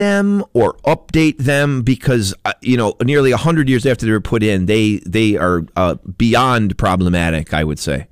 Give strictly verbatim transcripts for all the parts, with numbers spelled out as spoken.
them or update them? Because, uh, you know, nearly one hundred years after they were put in, they they are uh, beyond problematic, I would say.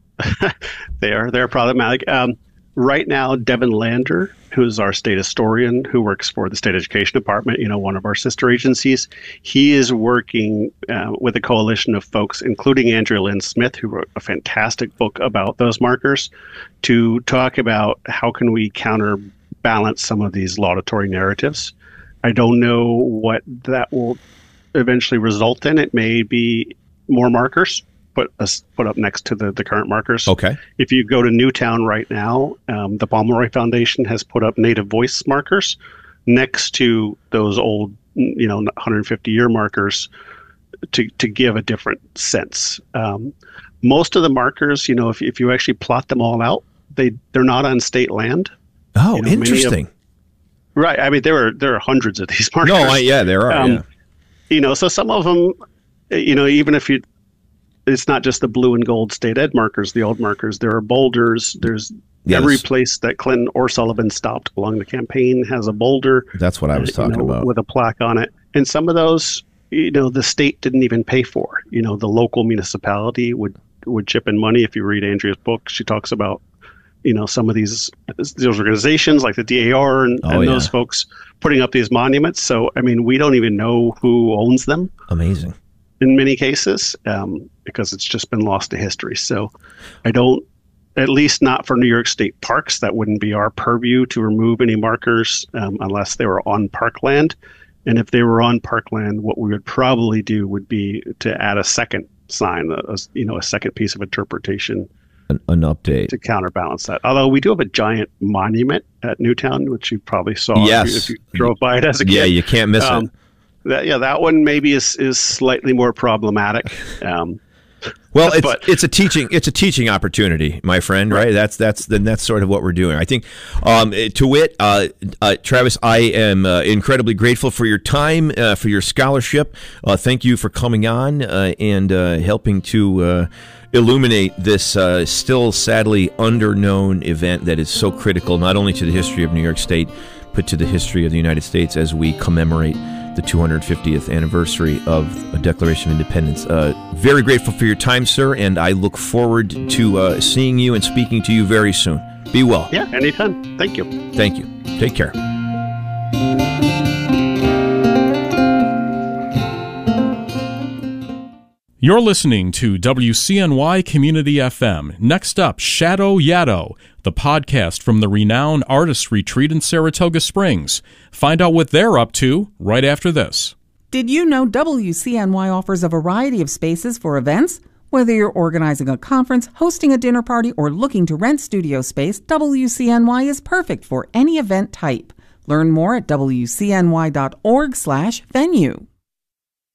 they are. They're problematic. Um, right now, Devin Lander, who's our state historian, who works for the State Education Department, you know, one of our sister agencies, he is working uh, with a coalition of folks, including Andrea Lynn Smith, who wrote a fantastic book about those markers, to talk about how can we counterbalance some of these laudatory narratives. I don't know what that will eventually result in. It may be more markers put us put up next to the, the current markers. Okay. If you go to Newtown right now, um, the Pomeroy Foundation has put up native voice markers next to those old, you know, one hundred fifty year markers to, to give a different sense. Um, most of the markers, you know, if, if you actually plot them all out, they, they're not on state land. Oh, you know, interesting. Of, right. I mean, there are, there are hundreds of these markers. No, I, yeah, there are. Um, yeah. You know, so some of them, you know, even if you, it's not just the blue and gold state ed markers, the old markers. There are boulders. There's yes. every place that Clinton or Sullivan stopped along the campaign has a boulder. That's what I was talking you know, about. With a plaque on it. And some of those, you know, the state didn't even pay for. You know, the local municipality would, would chip in money. If you read Andrea's book, she talks about, you know, some of these those organizations like the D A R and, oh, and yeah. those folks putting up these monuments. So, I mean, we don't even know who owns them. Amazing. In many cases, um, because it's just been lost to history. So I don't, at least not for New York State parks, that wouldn't be our purview to remove any markers um, unless they were on parkland. And if they were on parkland, what we would probably do would be to add a second sign, a, a, you know, a second piece of interpretation. An, an update. To counterbalance that. Although we do have a giant monument at Newtown, which you probably saw yes. if, you, if you drove by it as a kid. Yeah, you can't miss um, it. That, yeah, that one maybe is, is slightly more problematic. Um, well, it's but, it's a teaching it's a teaching opportunity, my friend. Right? That's that's then that's sort of what we're doing. I think, um, to wit, uh, uh, Travis, I am uh, incredibly grateful for your time, uh, for your scholarship. Uh, thank you for coming on uh, and uh, helping to uh, illuminate this uh, still sadly underknown event that is so critical not only to the history of New York State, but to the history of the United States as we commemorate the two hundred fiftieth anniversary of the Declaration of Independence. Uh, very grateful for your time, sir, and I look forward to uh, seeing you and speaking to you very soon. Be well. Yeah, anytime. Thank you. Thank you. Take care. You're listening to W C N Y Community F M. Next up, Shadow Yaddo, the podcast from the renowned Artists Retreat in Saratoga Springs. Find out what they're up to right after this. Did you know W C N Y offers a variety of spaces for events? Whether you're organizing a conference, hosting a dinner party, or looking to rent studio space, W C N Y is perfect for any event type. Learn more at W C N Y dot org slash venue.